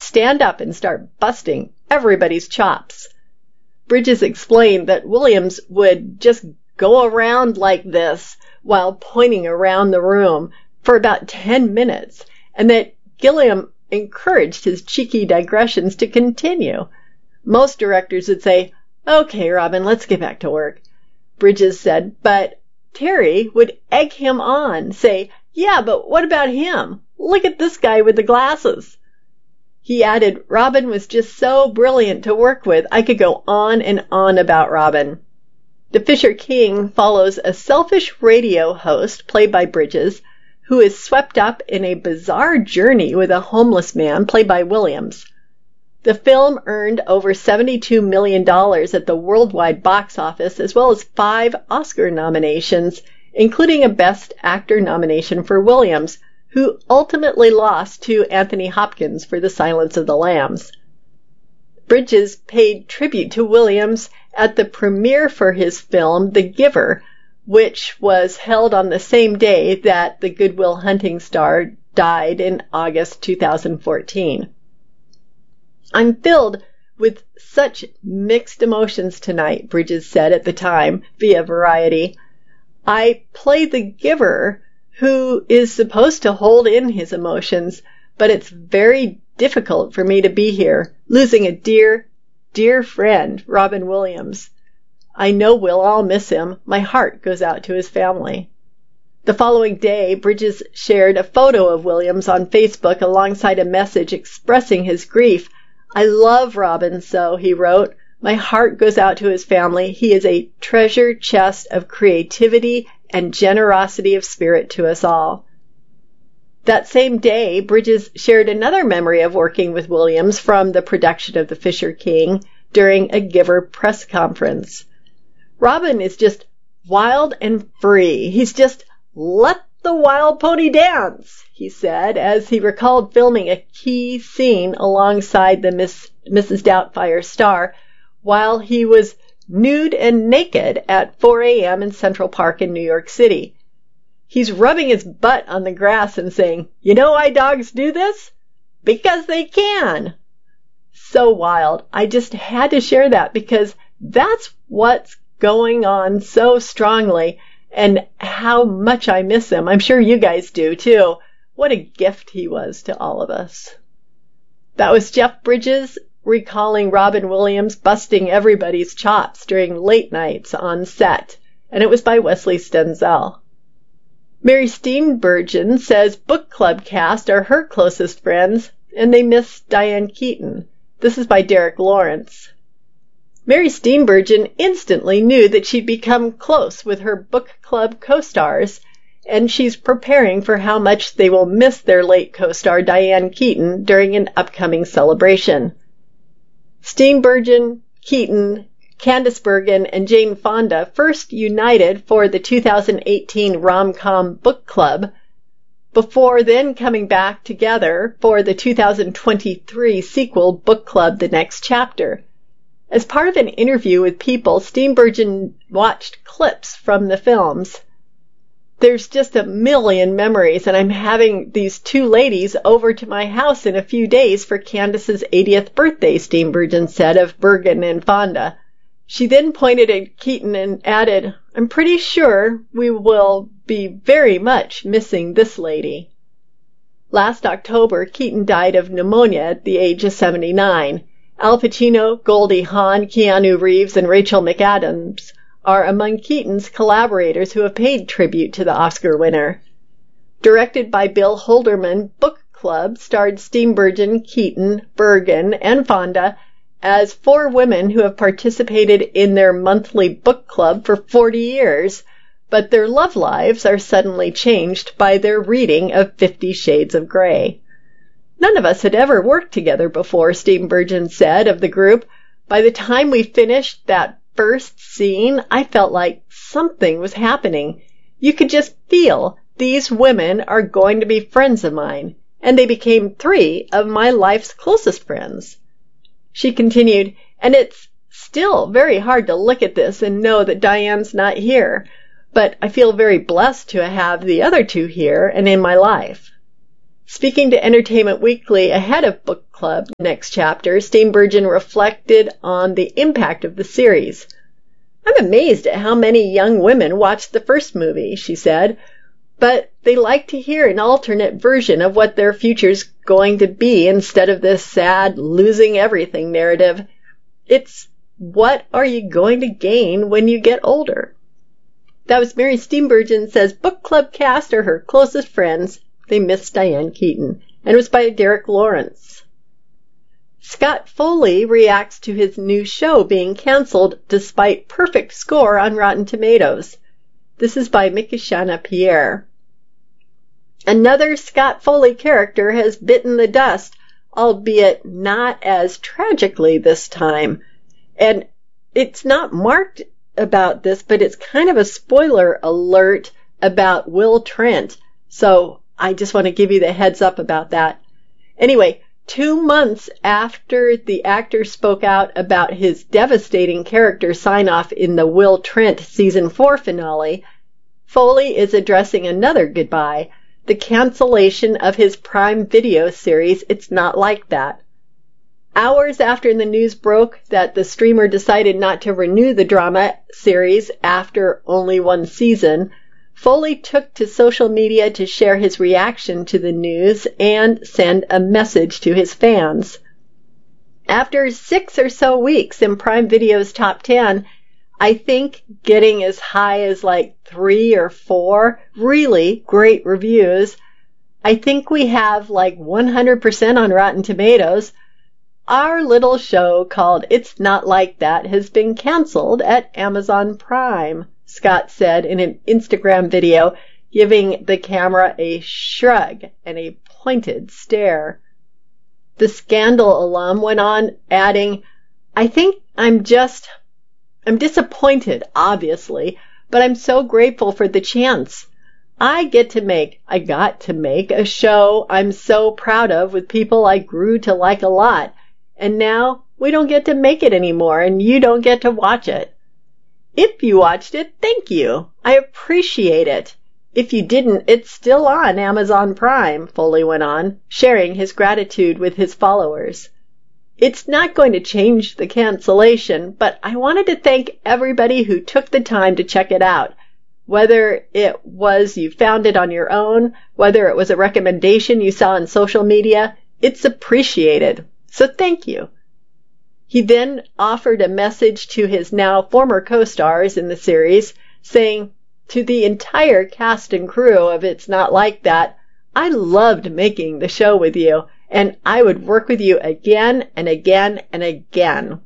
stand up and start busting everybody's chops. Bridges explained that Williams would just go around like this while pointing around the room for about 10 minutes, and that Gilliam encouraged his cheeky digressions to continue. Most directors would say, "Okay, Robin, let's get back to work," Bridges said, but Terry would egg him on, say, "Yeah, but what about him? Look at this guy with the glasses." He added, "Robin was just so brilliant to work with. I could go on and on about Robin." The Fisher King follows a selfish radio host, played by Bridges, who is swept up in a bizarre journey with a homeless man, played by Williams. The film earned over $72 million at the worldwide box office, as well as 5 Oscar nominations, including a Best Actor nomination for Williams, who ultimately lost to Anthony Hopkins for The Silence of the Lambs. Bridges paid tribute to Williams at the premiere for his film, The Giver, which was held on the same day that the Good Will Hunting star died in August 2014. "I'm filled with such mixed emotions tonight," Bridges said at the time via Variety. "I play the giver who is supposed to hold in his emotions, but it's very difficult for me to be here, losing a dear, dear friend, Robin Williams. I know we'll all miss him. My heart goes out to his family." The following day, Bridges shared a photo of Williams on Facebook alongside a message expressing his grief. "I love Robin so," he wrote. "My heart goes out to his family. He is a treasure chest of creativity and generosity of spirit to us all." That same day, Bridges shared another memory of working with Williams from the production of The Fisher King during a Giver press conference. "Robin is just wild and free. He's just let the wild pony dance," he said, as he recalled filming a key scene alongside the Mrs. Doubtfire star while he was nude and naked at 4 a.m. in Central Park in New York City. He's rubbing his butt on the grass and saying, "You know why dogs do this? Because they can." So wild. I just had to share that because that's what's going on so strongly and how much I miss him. I'm sure you guys do too. What a gift he was to all of us. That was Jeff Bridges recalling Robin Williams busting everybody's chops during late nights on set, and it was by Wesley Stenzel. Mary Steenburgen says book club cast are her closest friends, and they miss Diane Keaton. This is by Derek Lawrence. Mary Steenburgen instantly knew that she'd become close with her book club co-stars, and she's preparing for how much they will miss their late co-star Diane Keaton during an upcoming celebration. Steenburgen, Keaton, Candice Bergen, and Jane Fonda first united for the 2018 Rom-Com Book Club, before then coming back together for the 2023 sequel Book Club The Next Chapter. As part of an interview with People, Steenburgen watched clips from the films. "There's just a million memories, and I'm having these two ladies over to my house in a few days for Candace's 80th birthday," Steenburgen said of Bergen and Fonda. She then pointed at Keaton and added, "I'm pretty sure we will be very much missing this lady." Last October, Keaton died of pneumonia at the age of 79. Al Pacino, Goldie Hawn, Keanu Reeves, and Rachel McAdams are among Keaton's collaborators who have paid tribute to the Oscar winner. Directed by Bill Holderman, Book Club starred Steenburgen, Keaton, Bergen, and Fonda as 4 women who have participated in their monthly book club for 40 years, but their love lives are suddenly changed by their reading of 50 Shades of Grey. "None of us had ever worked together before," Steenburgen said of the group. "By the time we finished that first scene, I felt like something was happening. You could just feel these women are going to be friends of mine, and they became 3 of my life's closest friends." She continued, "And it's still very hard to look at this and know that Diane's not here, but I feel very blessed to have the other 2 here and in my life." Speaking to Entertainment Weekly ahead of book club next chapter, Steenburgen reflected on the impact of the series. I'm amazed at how many young women watched the first movie, she said, but they like to hear an alternate version of what their future's going to be instead of this sad losing everything narrative. It's what are you going to gain when you get older? That was Mary Steenburgen says book club cast are her closest friends. They miss Diane Keaton. And it was by Derek Lawrence. Scott Foley reacts to his new show being canceled despite perfect score on Rotten Tomatoes. This is by Mikishana Pierre. Another Scott Foley character has bitten the dust, albeit not as tragically this time. And it's not marked about this, but it's kind of a spoiler alert about Will Trent. So I just want to give you the heads up about that. Anyway, 2 months after the actor spoke out about his devastating character sign-off in the Will Trent Season 4 finale, Foley is addressing another goodbye, the cancellation of his Prime Video series, It's Not Like That. Hours after the news broke that the streamer decided not to renew the drama series after only 1 season, Foley took to social media to share his reaction to the news and send a message to his fans. After 6 or so weeks in Prime Video's top 10, I think getting as high as like 3 or 4 really great reviews, I think we have like 100% on Rotten Tomatoes. Our little show called It's Not Like That has been canceled at Amazon Prime, Scott said in an Instagram video, giving the camera a shrug and a pointed stare. The Scandal alum went on, adding, I think I'm disappointed, obviously, but I'm so grateful for the chance. I got to make a show I'm so proud of with people I grew to like a lot, and now we don't get to make it anymore and you don't get to watch it. If you watched it, thank you. I appreciate it. If you didn't, it's still on Amazon Prime, Foley went on, sharing his gratitude with his followers. It's not going to change the cancellation, but I wanted to thank everybody who took the time to check it out. Whether it was you found it on your own, whether it was a recommendation you saw on social media, it's appreciated. So thank you. He then offered a message to his now former co-stars in the series, saying, to the entire cast and crew of It's Not Like That, I loved making the show with you, and I would work with you again and again and again.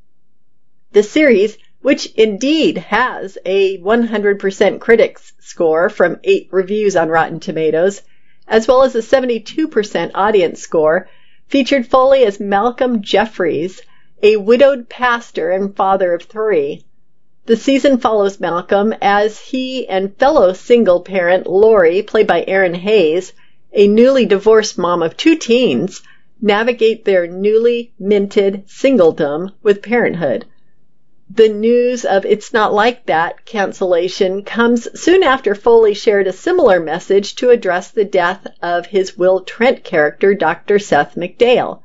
The series, which indeed has a 100% critics score from 8 reviews on Rotten Tomatoes, as well as a 72% audience score, featured Foley as Malcolm Jeffries, a widowed pastor and father of 3. The season follows Malcolm as he and fellow single parent Lori, played by Erin Hayes, a newly divorced mom of 2 teens, navigate their newly minted singledom with parenthood. The news of It's Not Like That cancellation comes soon after Foley shared a similar message to address the death of his Will Trent character, Dr. Seth MacDale.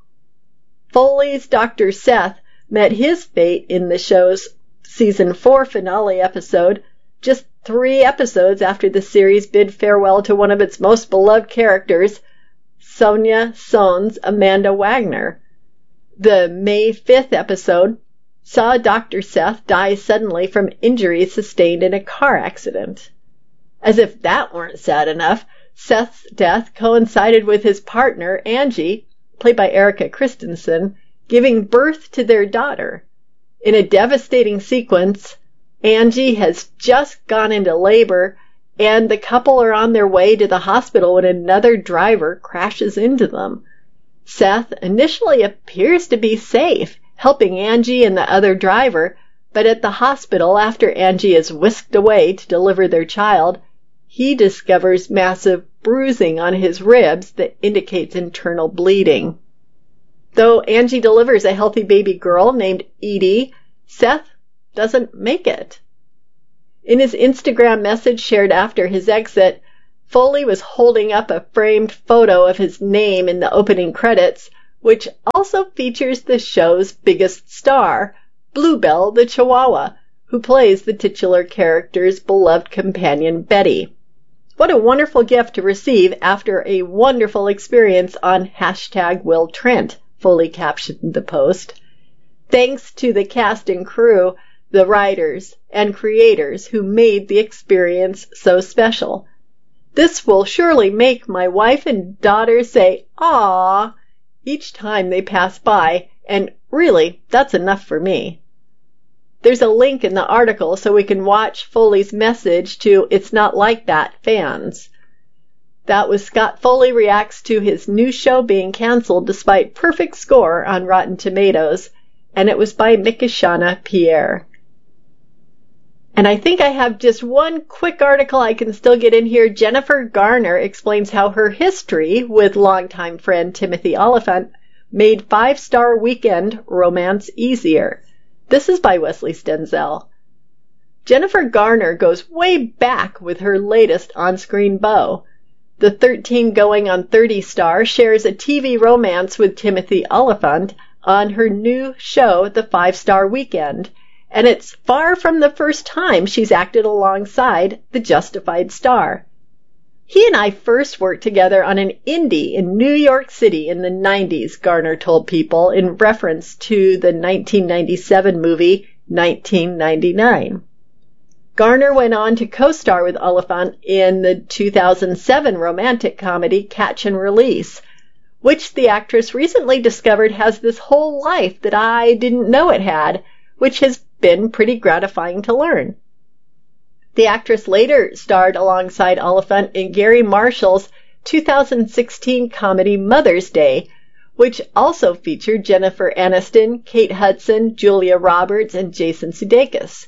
Foley's Dr. Seth met his fate in the show's Season 4 finale episode, just 3 episodes after the series bid farewell to one of its most beloved characters, Sonia Sohn's Amanda Wagner. The May 5th episode saw Dr. Seth die suddenly from injuries sustained in a car accident. As if that weren't sad enough, Seth's death coincided with his partner, Angie, played by Erica Christensen, giving birth to their daughter. In a devastating sequence, Angie has just gone into labor, and the couple are on their way to the hospital when another driver crashes into them. Seth initially appears to be safe, helping Angie and the other driver, but at the hospital, after Angie is whisked away to deliver their child, he discovers massive bruising on his ribs that indicates internal bleeding. Though Angie delivers a healthy baby girl named Edie, Seth doesn't make it. In his Instagram message shared after his exit, Foley was holding up a framed photo of his name in the opening credits, which also features the show's biggest star, Bluebell the Chihuahua, who plays the titular character's beloved companion Betty. What a wonderful gift to receive after a wonderful experience on #WillTrent, Foley captioned the post. Thanks to the cast and crew, the writers and creators who made the experience so special. This will surely make my wife and daughter say, "Aww," each time they pass by, and really, that's enough for me. There's a link in the article so we can watch Foley's message to It's Not Like That fans. That was Scott Foley reacts to his new show being canceled despite perfect score on Rotten Tomatoes, and it was by Mikishana Pierre. And I think I have just one quick article I can still get in here. Jennifer Garner explains how her history with longtime friend Timothy Olyphant made 5-star weekend romance easier. This is by Wesley Stenzel. Jennifer Garner goes way back with her latest on-screen beau. The 13 going on 30 star shares a TV romance with Timothy Olyphant on her new show, The 5-Star Weekend, and it's far from the first time she's acted alongside the Justified star. He and I first worked together on an indie in New York City in the 90s, Garner told People in reference to the 1997 movie 1999. Garner went on to co-star with Olyphant in the 2007 romantic comedy Catch and Release, which the actress recently discovered has this whole life that I didn't know it had, which has been pretty gratifying to learn. The actress later starred alongside Olyphant in Gary Marshall's 2016 comedy Mother's Day, which also featured Jennifer Aniston, Kate Hudson, Julia Roberts, and Jason Sudeikis.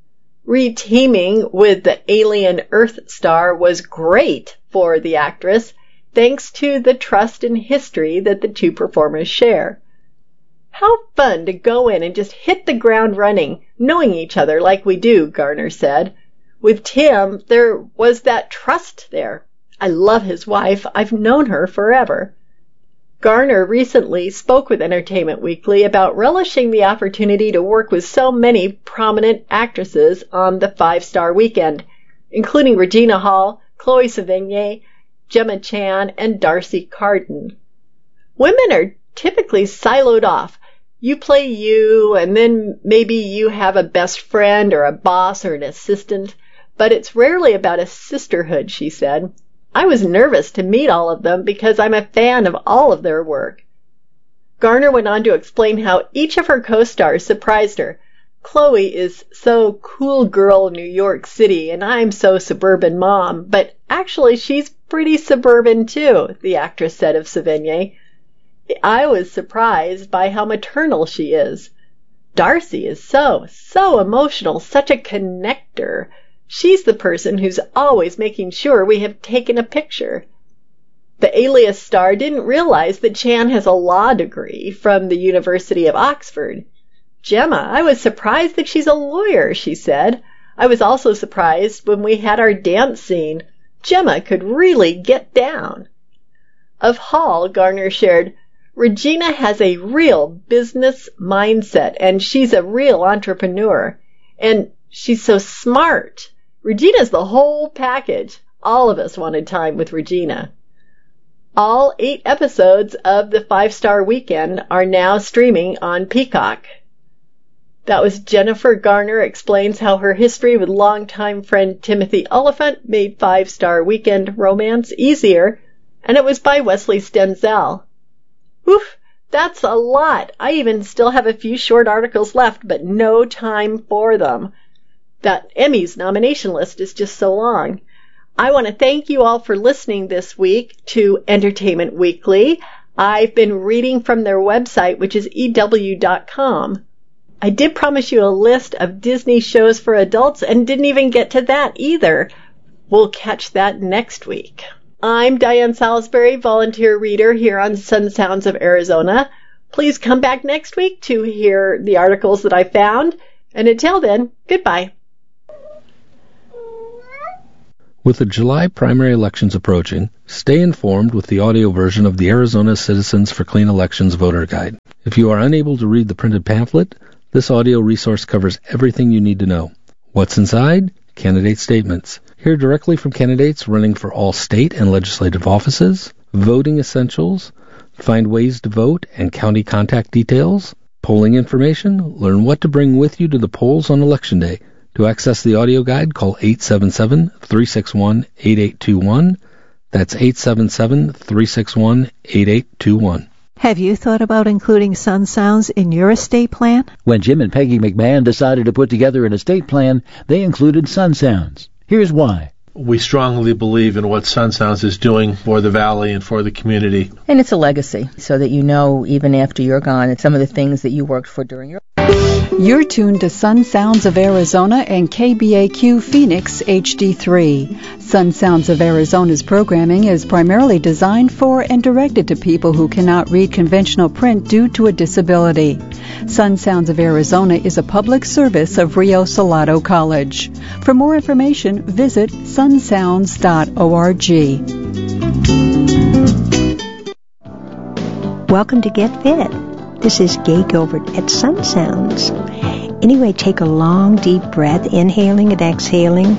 Re-teaming with the Alien Earth star was great for the actress, thanks to the trust and history that the two performers share. How fun to go in and just hit the ground running, knowing each other like we do, Garner said. With Tim, there was that trust there. I love his wife. I've known her forever. Garner recently spoke with Entertainment Weekly about relishing the opportunity to work with so many prominent actresses on the 5-Star Weekend, including Regina Hall, Chloe Sevigny, Gemma Chan, and Darcy Carden. Women are typically siloed off. You play you, and then maybe you have a best friend or a boss or an assistant, but it's rarely about a sisterhood, she said. I was nervous to meet all of them because I'm a fan of all of their work. Garner went on to explain how each of her co-stars surprised her. Chloe is so cool girl New York City, and I'm so suburban mom, but actually she's pretty suburban too, the actress said of Sevigny. I was surprised by how maternal she is. Darcy is so emotional, such a connector. She's the person who's always making sure we have taken a picture. The Alias star didn't realize that Chan has a law degree from the University of Oxford. Gemma, I was surprised that she's a lawyer, she said. I was also surprised when we had our dance scene. Gemma could really get down. Of Hall, Garner shared, Regina has a real business mindset, and she's a real entrepreneur. And she's so smart. Regina's the whole package. All of us wanted time with Regina. All 8 episodes of the 5-Star Weekend are now streaming on Peacock. That was Jennifer Garner explains how her history with longtime friend Timothy Olyphant made 5-Star Weekend romance easier, and it was by Wesley Stenzel. Oof, that's a lot. I even still have a few short articles left, but no time for them. That Emmys nomination list is just so long. I want to thank you all for listening this week to Entertainment Weekly. I've been reading from their website, which is EW.com. I did promise you a list of Disney shows for adults and didn't even get to that either. We'll catch that next week. I'm Diane Salisbury, volunteer reader here on Sun Sounds of Arizona. Please come back next week to hear the articles that I found. And until then, goodbye. With the July primary elections approaching, stay informed with the audio version of the Arizona Citizens for Clean Elections Voter Guide. If you are unable to read the printed pamphlet, this audio resource covers everything you need to know. What's inside? Candidate statements. Hear directly from candidates running for all state and legislative offices, voting essentials, find ways to vote and county contact details, polling information, learn what to bring with you to the polls on Election Day. To access the audio guide, call 877-361-8821. That's 877-361-8821. Have you thought about including Sun Sounds in your estate plan? When Jim and Peggy McMahon decided to put together an estate plan, they included Sun Sounds. Here's why. We strongly believe in what Sun Sounds is doing for the Valley and for the community. And it's a legacy, so that you know, even after you're gone, it's some of the things that you worked for during your You're tuned to Sun Sounds of Arizona and KBAQ Phoenix HD3. Sun Sounds of Arizona's programming is primarily designed for and directed to people who cannot read conventional print due to a disability. Sun Sounds of Arizona is a public service of Rio Salado College. For more information, visit sunsounds.org. Welcome to Get Fit. This is Gay Gilbert at Sun Sounds. Anyway, take a long, deep breath, inhaling and exhaling.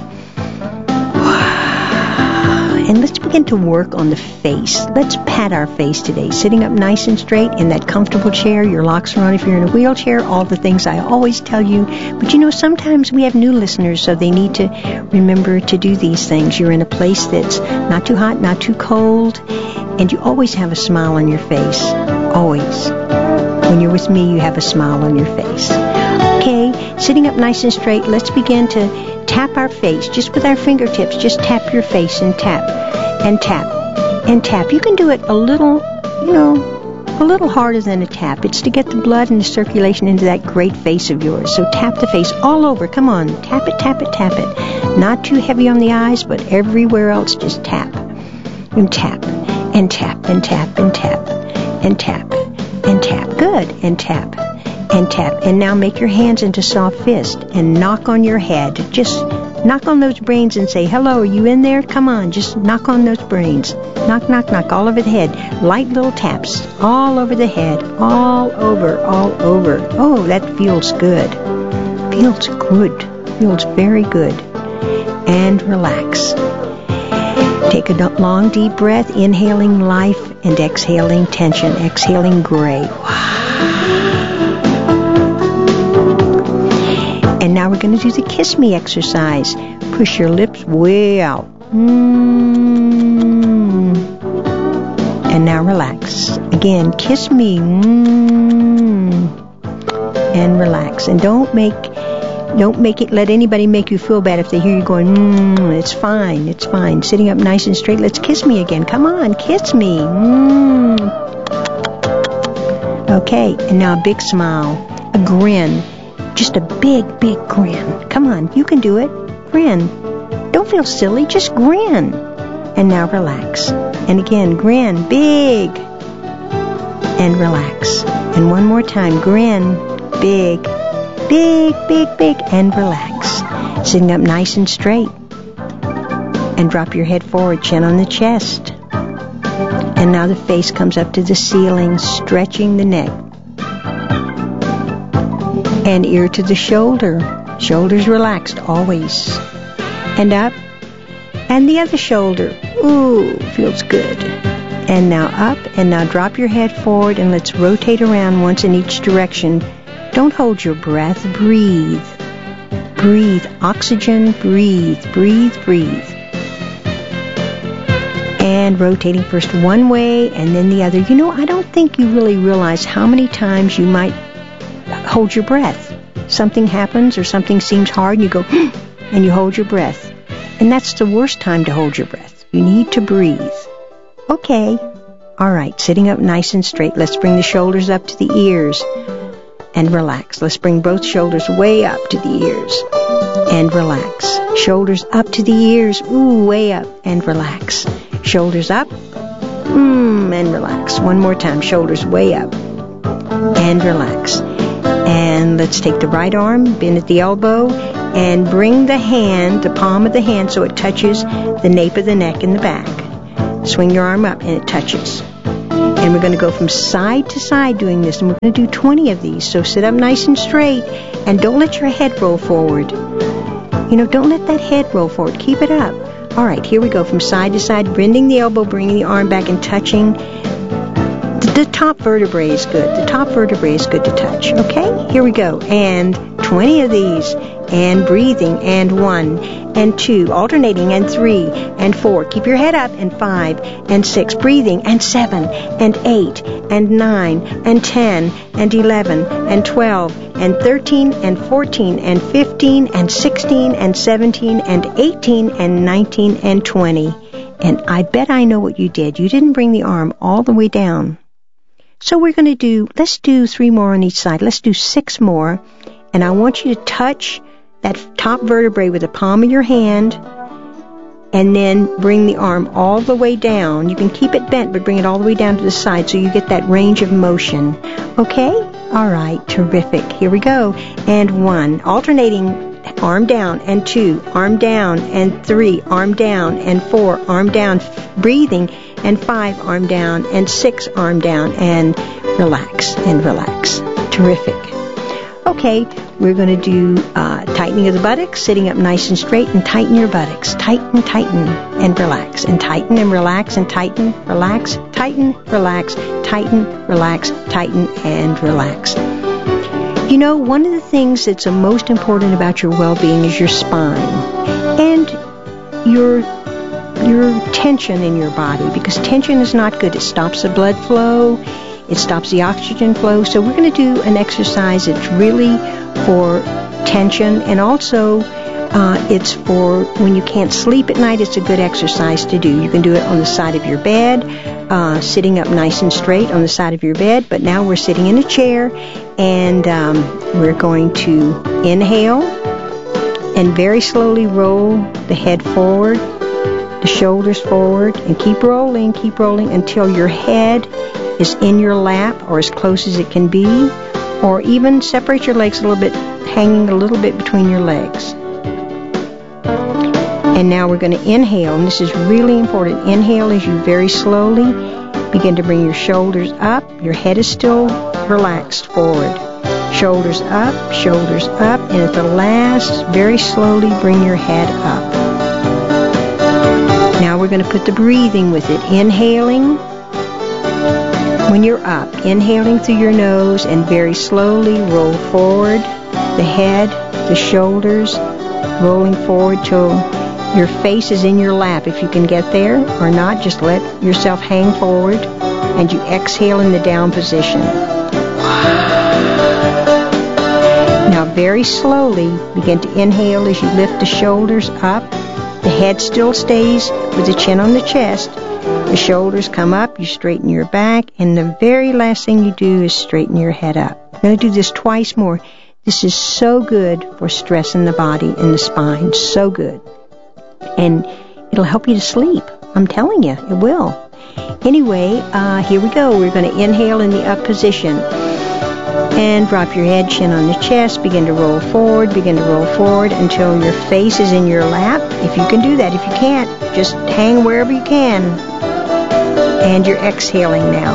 And let's begin to work on the face. Let's pat our face today, sitting up nice and straight in that comfortable chair. Your locks are on if you're in a wheelchair, all the things I always tell you. But you know, sometimes we have new listeners, so they need to remember to do these things. You're in a place that's not too hot, not too cold, and you always have a smile on your face. Always. When you're with me, you have a smile on your face. Okay, sitting up nice and straight, let's begin to tap our face just with our fingertips. Just tap your face and tap and tap and tap. You can do it a little, a little harder than a tap. It's to get the blood and the circulation into that great face of yours. So tap the face all over. Come on, tap it, tap it, tap it. Not too heavy on the eyes, but everywhere else, just tap and tap and tap and tap and tap and tap. And tap. Good. And tap. And tap. And now make your hands into soft fist and knock on your head. Just knock on those brains and say, hello, are you in there? Come on, just knock on those brains. Knock, knock, knock, all over the head. Light little taps all over the head. All over, all over. Oh, that feels good. Feels good. Feels very good. And relax. Take a long, deep breath, inhaling life and exhaling tension, exhaling gray. And now we're going to do the kiss me exercise. Push your lips way out. And now relax. Again, kiss me. And relax. And don't let anybody make you feel bad if they hear you going, it's fine, it's fine. Sitting up nice and straight, let's kiss me again. Come on, kiss me. Okay, and now a big smile, a grin, just a big, big grin. Come on, you can do it. Grin. Don't feel silly, just grin. And now relax. And again, grin, big. And relax. And one more time, grin, big. Big, big, big, and relax. Sitting up nice and straight. And drop your head forward, chin on the chest. And now the face comes up to the ceiling, stretching the neck. And ear to the shoulder. Shoulders relaxed, always. And up. And the other shoulder. Ooh, feels good. And now up, and now drop your head forward, and let's rotate around once in each direction. Don't hold your breath. Breathe. Breathe. Oxygen. Breathe. Breathe. Breathe. And rotating first one way and then the other. You know, I don't think you really realize how many times you might hold your breath. Something happens or something seems hard and you go, and you hold your breath. And that's the worst time to hold your breath. You need to breathe. Okay. All right. Sitting up nice and straight. Let's bring the shoulders up to the ears. And relax. Let's bring both shoulders way up to the ears. And relax. Shoulders up to the ears. Ooh, way up. And relax. Shoulders up. And relax. One more time. Shoulders way up. And relax. And let's take the right arm, bend at the elbow, and bring the palm of the hand so it touches the nape of the neck in the back. Swing your arm up and it touches. And we're going to go from side to side doing this, and we're going to do 20 of these. So sit up nice and straight, and don't let your head roll forward. Don't let that head roll forward. Keep it up. All right, here we go from side to side, bending the elbow, bringing the arm back, and touching. The top vertebrae is good. The top vertebrae is good to touch. Okay, here we go. And 20 of these. And breathing, and 1, and 2, alternating, and 3, and 4. Keep your head up, and 5, and 6, breathing, and 7, and 8, and 9, and 10, and 11, and 12, and 13, and 14, and 15, and 16, and 17, and 18, and 19, and 20. And I bet I know what you did. You didn't bring the arm all the way down. So we're going to let's do 3 more on each side. Let's do 6 more. And I want you to touch that top vertebrae with the palm of your hand, and then bring the arm all the way down. You can keep it bent, but bring it all the way down to the side so you get that range of motion. Okay? All right. Terrific. Here we go. And 1, alternating, arm down, and 2, arm down, and 3, arm down, and 4, arm down, breathing, and 5, arm down, and 6, arm down, and relax, and relax. Terrific. Okay, we're going to do tightening of the buttocks, sitting up nice and straight, and tighten your buttocks. Tighten, and relax, and tighten, and relax, and tighten, relax, tighten, relax, tighten, relax, tighten, and relax. One of the things that's the most important about your well-being is your spine and your tension in your body, because tension is not good. It stops the blood flow. It stops the oxygen flow. So we're going to do an exercise that's really for tension, and also it's for when you can't sleep at night. It's a good exercise to do. You can do it on the side of your bed, sitting up nice and straight on the side of your bed. But now we're sitting in a chair, and we're going to inhale and very slowly roll the head forward, the shoulders forward, and keep rolling until your head is in your lap or as close as it can be, or even separate your legs a little bit, hanging a little bit between your legs. And now we're going to inhale, and this is really important. Inhale as you very slowly begin to bring your shoulders up. Your head is still relaxed forward. Shoulders up, and at the last, very slowly bring your head up. Now we're going to put the breathing with it. Inhaling when you're up, inhaling through your nose, and very slowly roll forward the head, the shoulders, rolling forward till your face is in your lap. If you can get there or not, just let yourself hang forward, and you exhale in the down position. Now very slowly begin to inhale as you lift the shoulders up. The head still stays with the chin on the chest. The shoulders come up, you straighten your back, and the very last thing you do is straighten your head up. We're going to do this twice more. This is so good for stress in the body and the spine. So good. And it'll help you to sleep. I'm telling you, it will. Anyway, here we go. We're going to inhale in the up position. And drop your head, chin on the chest. Begin to roll forward until your face is in your lap. If you can do that. If you can't, just hang wherever you can. And you're exhaling now.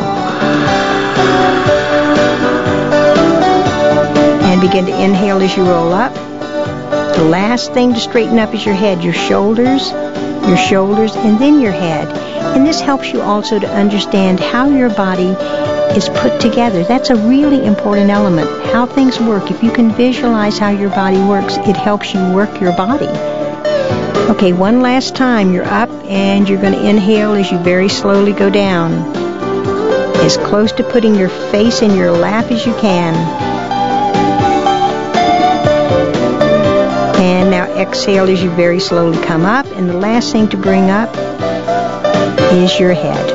And begin to inhale as you roll up. The last thing to straighten up is your head, your shoulders, and then your head. And this helps you also to understand how your body is put together. That's a really important element, how things work. If you can visualize how your body works, it helps you work your body. Okay, one last time. You're up, and you're going to inhale as you very slowly go down, as close to putting your face in your lap as you can. And now exhale as you very slowly come up, and the last thing to bring up is your head.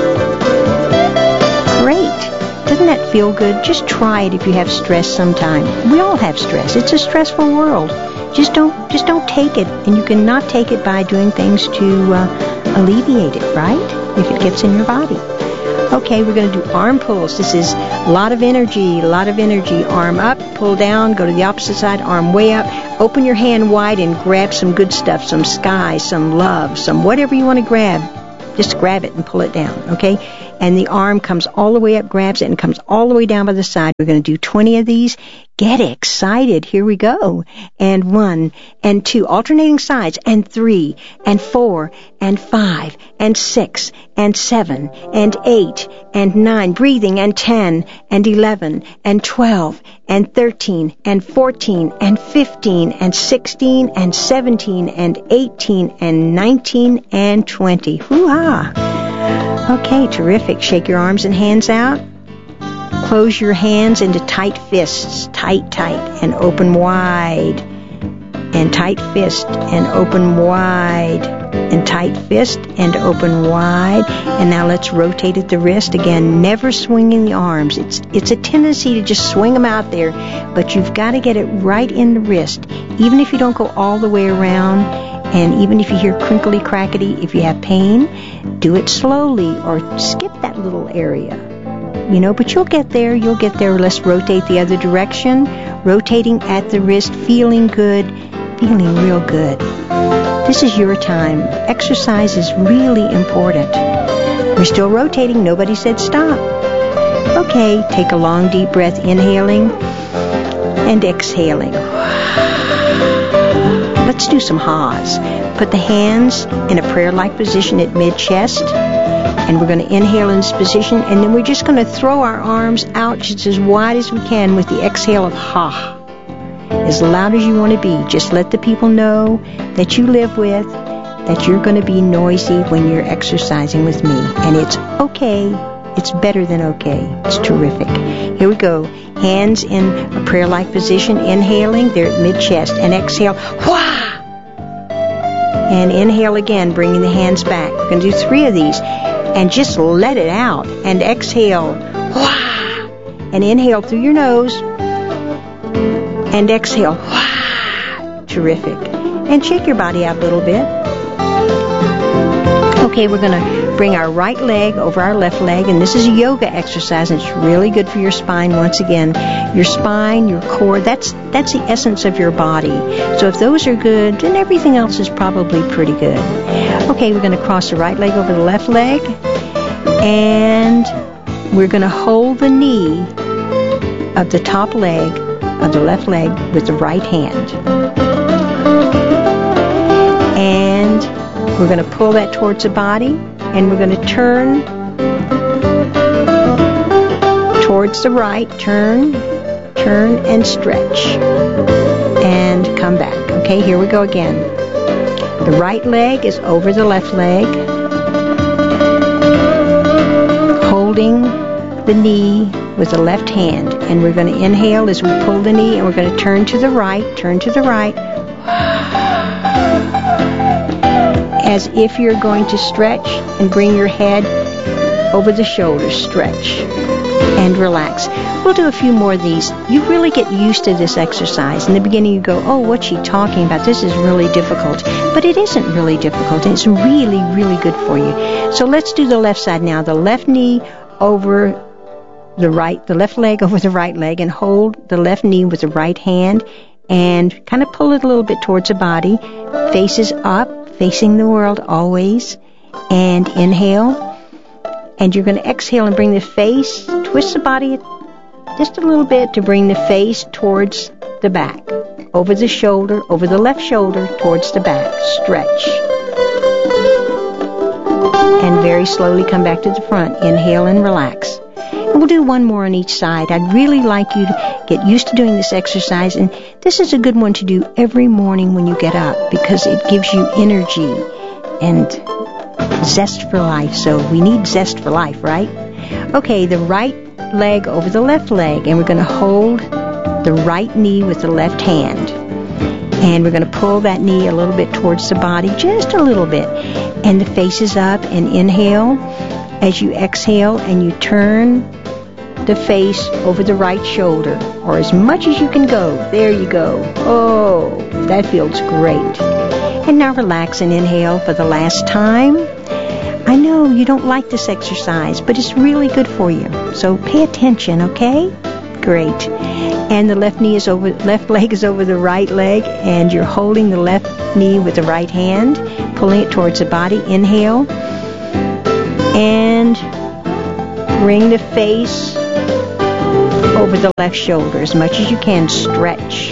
Great. Doesn't that feel good? Just try it if you have stress sometime. We all have stress. It's a stressful world. Just don't take it, and you cannot take it by doing things to alleviate it, right? If it gets in your body. Okay, we're going to do arm pulls. This is a lot of energy. Arm up, pull down, go to the opposite side, arm way up. Open your hand wide and grab some good stuff, some sky, some love, some whatever you want to grab. Just grab it and pull it down, okay? And the arm comes all the way up, grabs it, and comes all the way down by the side. We're going to do 20 of these. Get excited. Here we go. And 1 and 2, alternating sides, and 3 and 4 and 5 and 6 and 7 and 8 and 9, breathing, and 10 and 11 and 12 and 13 and 14 and 15 and 16 and 17 and 18 and 19 and 20. Hoo-ha! Okay, terrific. Shake your arms and hands out. Close your hands into tight fists. Tight, and open wide. And tight fist, and open wide. And tight fist, and open wide. And now let's rotate at the wrist. Again, never swinging the arms. It's a tendency to just swing them out there, but you've got to get it right in the wrist. Even if you don't go all the way around, and even if you hear crinkly crackety, if you have pain, do it slowly or skip that little area. But you'll get there. Let's rotate the other direction. Rotating at the wrist, feeling good, feeling real good. This is your time. Exercise is really important. We're still rotating. Nobody said stop. Okay, take a long, deep breath, inhaling and exhaling. Let's do some ha's. Put the hands in a prayer-like position at mid-chest. And we're going to inhale in this position. And then we're just going to throw our arms out just as wide as we can with the exhale of ha. As loud as you want to be. Just let the people know that you live with, that you're going to be noisy when you're exercising with me. And it's okay. It's better than okay. It's terrific. Here we go. Hands in a prayer-like position. Inhaling. They're at mid-chest. And exhale. Wah! And inhale again, bringing the hands back. We're going to do 3 of these. And just let it out. And exhale. Wah! And inhale through your nose. And exhale. Wah! Terrific. And shake your body out a little bit. Okay, we're going to bring our right leg over our left leg. And this is a yoga exercise. And it's really good for your spine. Once again, your spine, your core, that's the essence of your body. So if those are good, then everything else is probably pretty good. Okay, we're going to cross the right leg over the left leg. And we're going to hold the knee of the top leg of the left leg with the right hand. And we're going to pull that towards the body. And we're going to turn towards the right. Turn, and stretch. And come back. Okay, here we go again. The right leg is over the left leg. Holding the knee with the left hand. And we're going to inhale as we pull the knee, and we're going to turn to the right. As if you're going to stretch and bring your head over the shoulders. Stretch and relax. We'll do a few more of these. You really get used to this exercise. In the beginning you go, oh, what's she talking about? This is really difficult. But it isn't really difficult. It's really, really good for you. So let's do the left side now. The left knee over the left leg over the right leg, and hold the left knee with the right hand and kind of pull it a little bit towards the body. Faces up, facing the world always. And inhale. And you're going to exhale and bring the face, twist the body just a little bit to bring the face towards the back. Over the shoulder, over the left shoulder, towards the back. Stretch. And very slowly come back to the front. Inhale and relax. And we'll do one more on each side. I'd really like you to get used to doing this exercise. And this is a good one to do every morning when you get up, because it gives you energy and zest for life. So we need zest for life, right? Okay, the right leg over the left leg, and we're going to hold the right knee with the left hand. And we're going to pull that knee a little bit towards the body, just a little bit. And the face is up, and inhale. As you exhale and you turn the face over the right shoulder, or as much as you can go. There you go. Oh, that feels great. And now relax and inhale for the last time. I I know you don't like this exercise, but it's really good for you. So pay attention, okay? Great. And the left leg is over the right leg, and you're holding the left knee with the right hand, pulling it towards the body. Inhale. And bring the face over the left shoulder as much as you can. Stretch.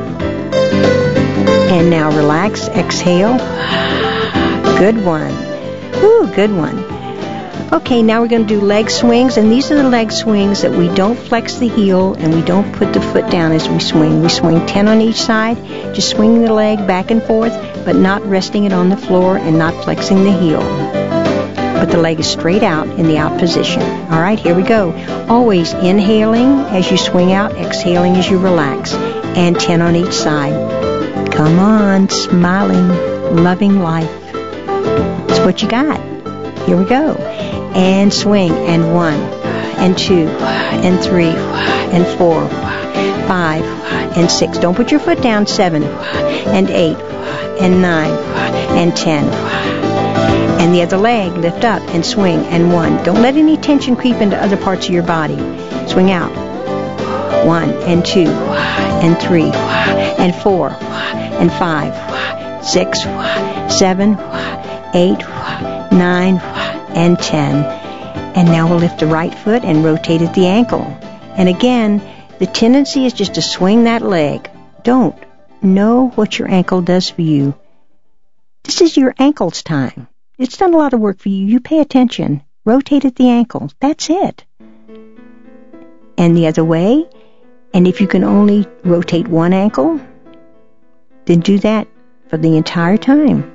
And now relax. Exhale. Good one. Woo, good one. Okay, now we're going to do leg swings, and these are the leg swings that we don't flex the heel and we don't put the foot down as we swing. We swing 10 on each side, just swinging the leg back and forth, but not resting it on the floor and not flexing the heel. But the leg is straight out in the out position. All right, here we go. Always inhaling as you swing out, exhaling as you relax, and 10 on each side. Come on, smiling, loving life. That's what you got. Here we go. And swing. And 1, and 2, and 3, and 4, 5, and 6. Don't put your foot down. 7, and 8, and 9, and 10. And the other leg, lift up and swing. And 1. Don't let any tension creep into other parts of your body. Swing out. 1, and 2, and 3, and 4, and 5, 6, 7, 8, 9, and 10. And now we'll lift the right foot and rotate at the ankle. And again, the tendency is just to swing that leg. Don't. Know what your ankle does for you. This is your ankle's time. It's done a lot of work for you. You pay attention. Rotate at the ankle. That's it. And the other way. And if you can only rotate one ankle, then do that for the entire time.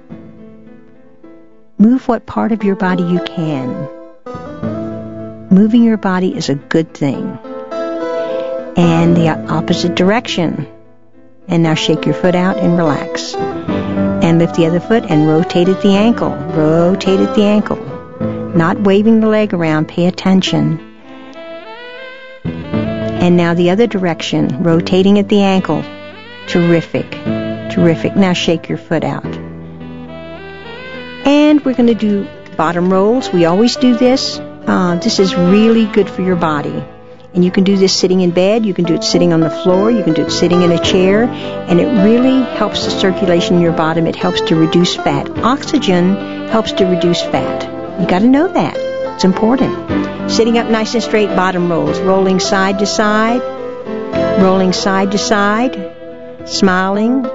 Move what part of your body you can. Moving your body is a good thing. And the opposite direction. And now shake your foot out and relax. And lift the other foot and rotate at the ankle. Rotate at the ankle. Not waving the leg around. Pay attention. And now the other direction. Rotating at the ankle. Terrific. Terrific. Now shake your foot out. And we're going to do bottom rolls. We always do this. This is really good for your body. And you can do this sitting in bed. You can do it sitting on the floor. You can do it sitting in a chair. And it really helps the circulation in your bottom. It helps to reduce fat. Oxygen helps to reduce fat. You got to know that. It's important. Sitting up nice and straight, bottom rolls. Rolling side to side. Rolling side to side. Smiling.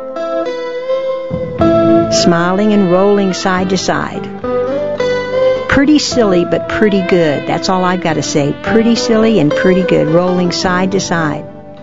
Smiling and rolling side to side. Pretty silly, but pretty good. That's all I've got to say. Pretty silly and pretty good. Rolling side to side.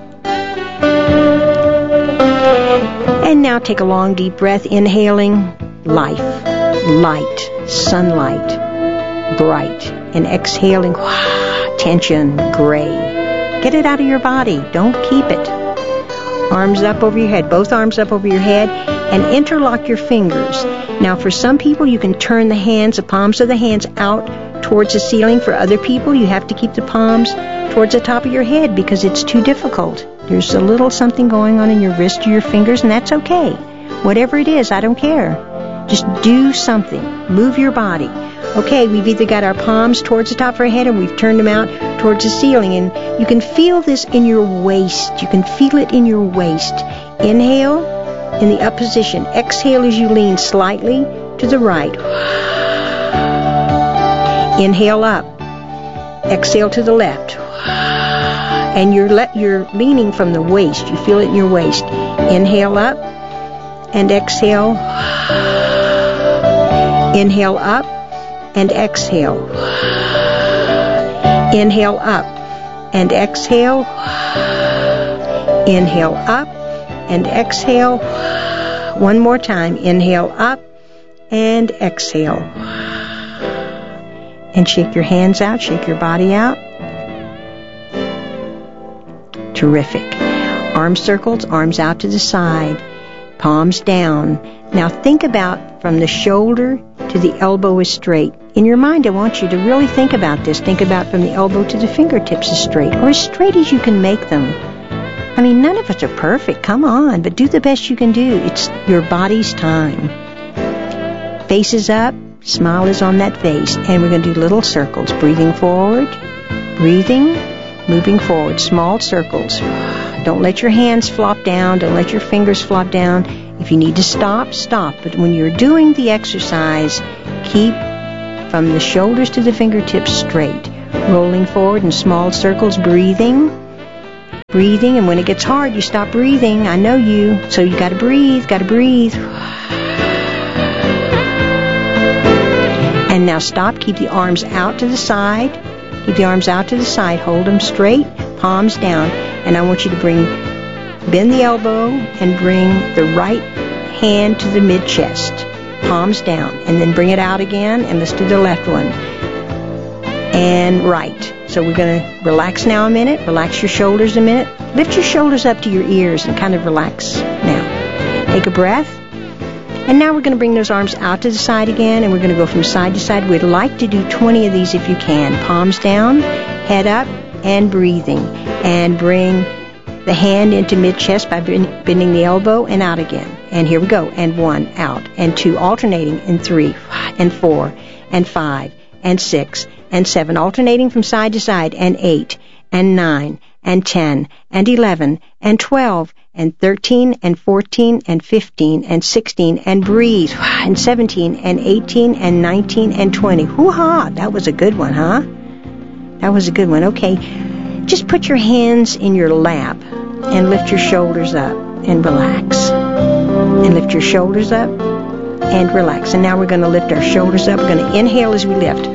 And now take a long, deep breath. Inhaling. Life. Light. Sunlight. Bright. And exhaling. Tension. Gray. Get it out of your body. Don't keep it. Arms up over your head. Both arms up over your head. And interlock your fingers. Now, for some people, you can turn the hands, the palms of the hands out towards the ceiling. For other people, you have to keep the palms towards the top of your head because it's too difficult. There's a little something going on in your wrist or your fingers, and that's okay. Whatever it is, I don't care. Just do something. Move your body. Okay, we've either got our palms towards the top of our head and we've turned them out towards the ceiling. And you can feel this in your waist. You can feel it in your waist. Inhale. In the up position. Exhale as you lean slightly to the right. Inhale up. Exhale to the left. And you're leaning from the waist. You feel it in your waist. Inhale up and exhale. Inhale up and exhale. Inhale up and exhale. Inhale up and exhale. One more time. Inhale up and exhale. And shake your hands out. Shake your body out. Terrific. Arm circles, arms out to the side. Palms down. Now think about from the shoulder to the elbow is straight. In your mind, I want you to really think about this. Think about from the elbow to the fingertips is straight, or as straight as you can make them. I mean, none of us are perfect. Come on, but do the best you can do. It's your body's time. Faces up, Smile is on that face. And we're going to do little circles. Breathing forward, breathing, moving forward. Small circles. Don't let your hands flop down. Don't let your fingers flop down. If you need to stop, stop. But when you're doing the exercise, keep from the shoulders to the fingertips straight. Rolling forward in small circles, breathing. Breathing, and when it gets hard, you stop breathing. I know you. So you got to breathe, And now stop. Keep the arms out to the side. Keep the arms out to the side. Hold them straight, palms down. And I want you to bend the elbow and bring the right hand to the mid-chest. Palms down. And then bring it out again, and let's do the left one. And right. So we're going to relax now a minute. Relax your shoulders a minute. Lift your shoulders up to your ears and kind of relax now. Take a breath. And now we're going to bring those arms out to the side again, and we're going to go from side to side. We'd like to do 20 of these if you can. Palms down, head up, and breathing. And bring the hand into mid-chest by bending the elbow and out again. And here we go. And 1, out. And 2, alternating. And 3, and 4, and 5, and 6, and 7, alternating from side to side. And 8, and 9, and 10, and 11, and 12, and 13, and 14, and 15, and 16, and breathe, and 17, and 18, and 19, and 20. Hoo-ha! That was a good one, huh? That was a good one. Okay, just put your hands in your lap and lift your shoulders up and relax. And lift your shoulders up and relax. And now we're going to lift our shoulders up. We're going to inhale as we lift.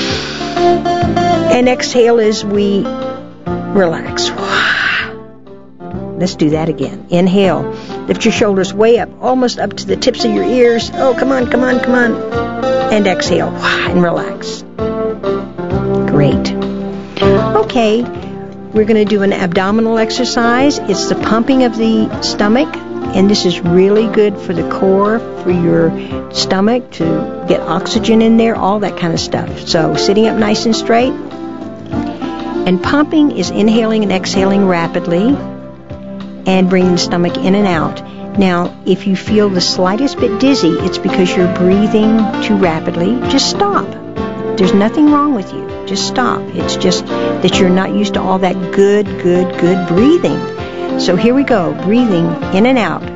And exhale as we relax. Let's do that again. Inhale. Lift your shoulders way up, almost up to the tips of your ears. Oh, come on. And exhale. And relax. Great. Okay. We're going to do an abdominal exercise. It's the pumping of the stomach. And this is really good for the core, for your stomach, to get oxygen in there, all that kind of stuff. So sitting up nice and straight. And pumping is inhaling and exhaling rapidly and bringing the stomach in and out. Now, if you feel the slightest bit dizzy, it's because you're breathing too rapidly. Just stop. There's nothing wrong with you. Just stop. It's just that you're not used to all that good breathing. So here we go. Breathing in and out.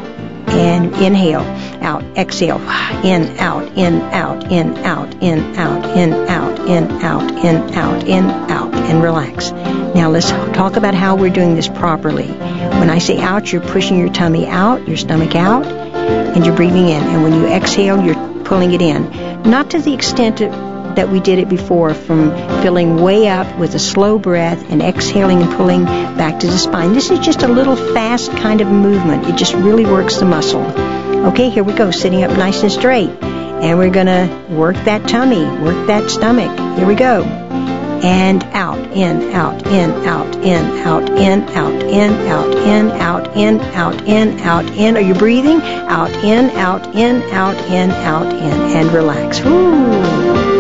And inhale, out, exhale, in, out, in, out, in, out, in, out, in, out, in, out, in, out, in, out, and relax. Now let's talk about how we're doing this properly. When I say out, you're pushing your tummy out, your stomach out, and you're breathing in. And when you exhale, you're pulling it in. Not to the extent that we did it before, from filling way up with a slow breath and exhaling and pulling back to the spine. This is just a little fast kind of movement. It just really works the muscle. Okay, here we go, sitting up nice and straight. And we're going to work that tummy, work that stomach. Here we go. And out, in, out, in, out, in, out, in, out, in, out, in, out, in, out, in, out, in. Are you breathing? Out, in, out, in, out, in, out, in. And relax. Woo!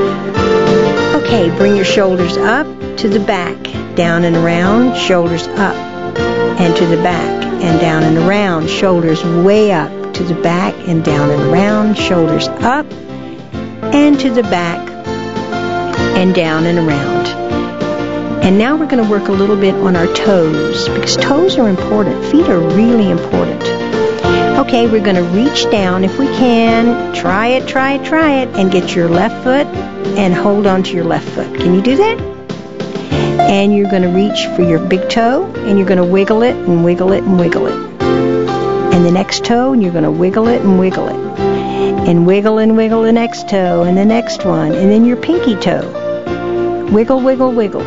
Okay, bring your shoulders up to the back, down and around, shoulders up and to the back and down and around, shoulders way up to the back and down and around, shoulders up and to the back and down and around. And now we're going to work a little bit on our toes, because toes are important. Feet are really important. Okay, we're going to reach down if we can. Try it, and get your left foot and hold on to your left foot. Can you do that? And you're going to reach for your big toe, and you're going to wiggle it and wiggle it and wiggle it. And the next toe, and you're going to wiggle it and wiggle it. And wiggle the next toe, and the next one, and then your pinky toe. Wiggle, wiggle, wiggle.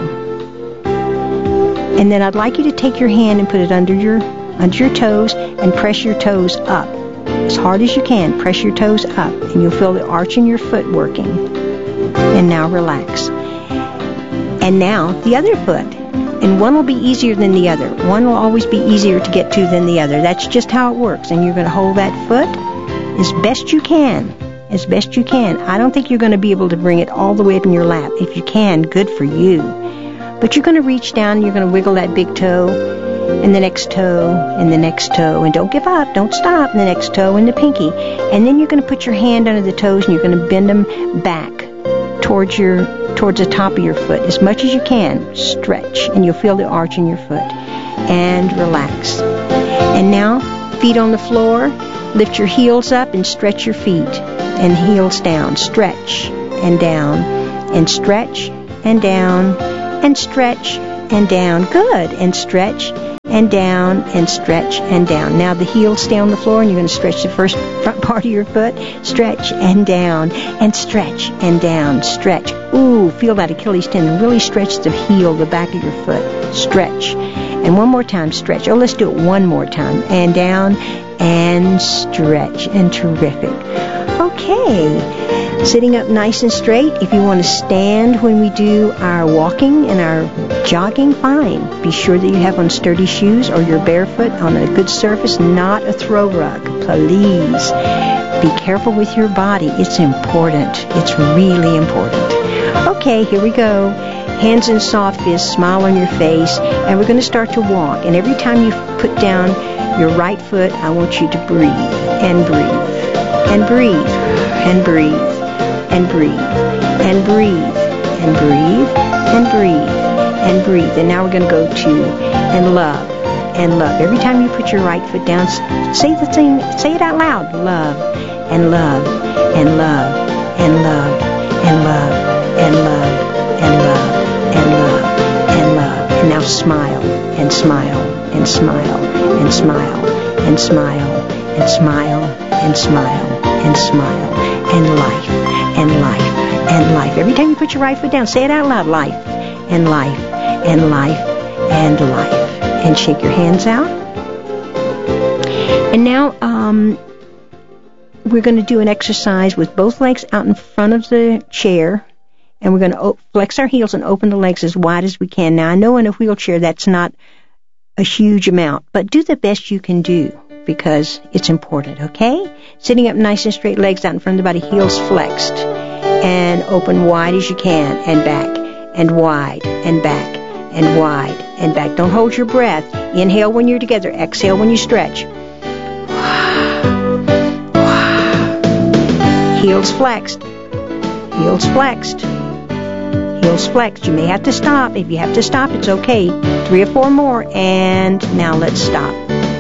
And then I'd like you to take your hand and put it under your toes and press your toes up. As hard as you can, press your toes up, and you'll feel the arch in your foot working. And now relax. And now the other foot. And one will be easier than the other. One will always be easier to get to than the other. That's just how it works. And you're going to hold that foot as best you can. As best you can. I don't think you're going to be able to bring it all the way up in your lap. If you can, good for you. But you're going to reach down, you're going to wiggle that big toe, and the next toe, and the next toe, and don't give up, don't stop, and the next toe, and the pinky. And then you're going to put your hand under the toes, and you're going to bend them back towards the top of your foot as much as you can. Stretch, and you'll feel the arch in your foot. And relax. And now, feet on the floor, lift your heels up and stretch your feet, and heels down. Stretch, and down, and stretch, and down, and stretch, and down. Good. And stretch, and down, and stretch, and down. Now the heels stay on the floor, and you're going to stretch the front part of your foot. Stretch, and down, and stretch, and down. Stretch. Ooh, feel that Achilles tendon. Really stretch the heel, the back of your foot. Stretch. And one more time, stretch. Oh, let's do it one more time. And down, and stretch. And terrific. Okay. Sitting up nice and straight. If you want to stand when we do our walking and our jogging, fine. Be sure that you have on sturdy shoes or you're barefoot on a good surface, not a throw rug. Please. Be careful with your body. It's important. It's really important. Okay, here we go. Hands in soft fists, smile on your face, and we're going to start to walk. And every time you put down your right foot, I want you to breathe, and breathe, and breathe, and breathe, and breathe, and breathe, and breathe, and breathe, and breathe. And now we're going to go to and love, and love. Every time you put your right foot down, say the thing, say it out loud. Love, and love, and love, and love, and love, and love, and love. And love, and love. And now smile, and smile, and smile, and smile, and smile, and smile, and smile, and smile, and life, and life, and life. Every time you put your right foot down, say it out loud. Life, and life, and life, and life. And shake your hands out. And now we're going to do an exercise with both legs out in front of the chair. And we're going to flex our heels and open the legs as wide as we can. Now, I know in a wheelchair that's not a huge amount, but do the best you can do because it's important, okay? Sitting up nice and straight, legs out in front of the body, heels flexed. And open wide as you can, and back, and wide, and back, and wide, and back. Don't hold your breath. Inhale when you're together. Exhale when you stretch. Heels flexed. Heels flexed. Heels flexed. You may have to stop. If you have to stop, it's okay. 3 or 4 more. And now let's stop.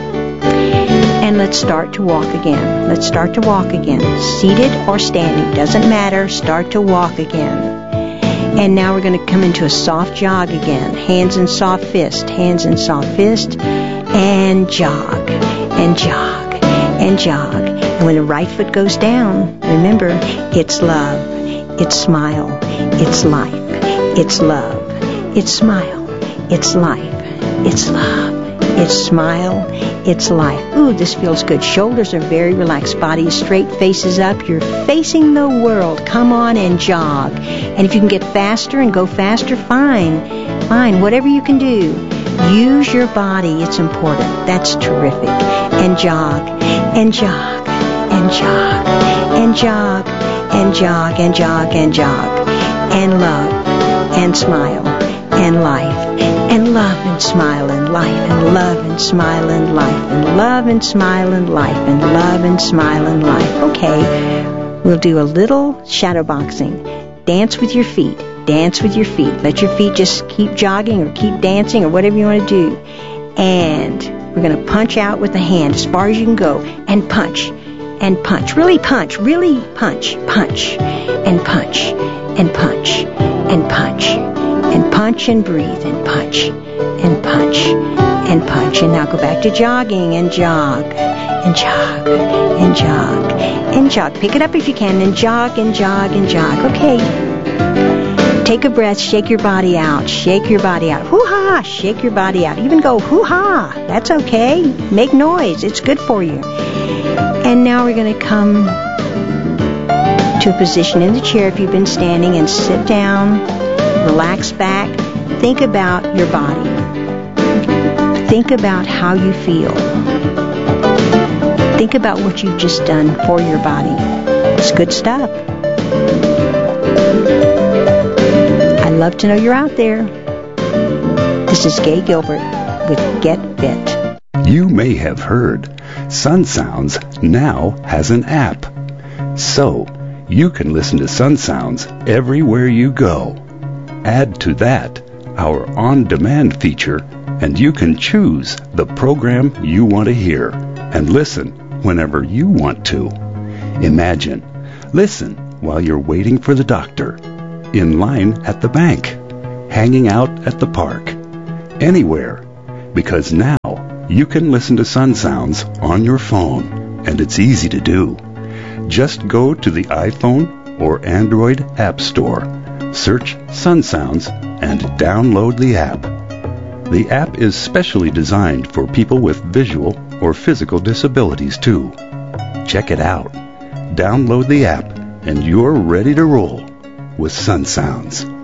And let's start to walk again. Let's start to walk again. Seated or standing. Doesn't matter. Start to walk again. And now we're going to come into a soft jog again. Hands in soft fist. Hands in soft fist. And jog. And jog. And jog. And when the right foot goes down, remember, it's love. It's smile. It's life. It's love. It's smile. It's life. It's love. It's smile. It's life. Ooh, this feels good. Shoulders are very relaxed. Body is straight. Faces up. You're facing the world. Come on and jog. And if you can get faster and go faster, fine. Fine. Whatever you can do. Use your body. It's important. That's terrific. And jog. And jog. And jog. And jog. And jog. And jog. And jog. And love. And smile. And life. And love and smile and life. And love and smile and life. And love and smile and life. And love and smile and life. Okay. We'll do a little shadow boxing. Dance with your feet. Dance with your feet. Let your feet just keep jogging or keep dancing or whatever you want to do. And we're going to punch out with the hand as far as you can go. And punch. And punch. Really punch. Really punch. Punch. And punch. And punch. And punch. And punch and breathe. And punch. And punch. And punch. And now go back to jogging. And jog. And jog. And jog. And jog. Pick it up if you can. And jog. And jog. And jog. Okay. Take a breath. Shake your body out. Shake your body out. Hoo-ha! Shake your body out. Even go hoo-ha. That's okay. Make noise. It's good for you. And now we're going to come to a position in the chair if you've been standing and sit down. Relax back. Think about your body. Think about how you feel. Think about what you've just done for your body. It's good stuff. I'd love to know you're out there. This is Gay Gilbert with Get Fit. You may have heard Sun Sounds now has an app. So, you can listen to Sun Sounds everywhere you go. Add to that our on-demand feature, and you can choose the program you want to hear and listen whenever you want to. Imagine, listen while you're waiting for the doctor, in line at the bank, hanging out at the park, anywhere, because now you can listen to Sun Sounds on your phone, and it's easy to do. Just go to the iPhone or Android App Store, search Sun Sounds, and download the app. The app is specially designed for people with visual or physical disabilities too. Check it out. Download the app, and you're ready to roll with Sun Sounds.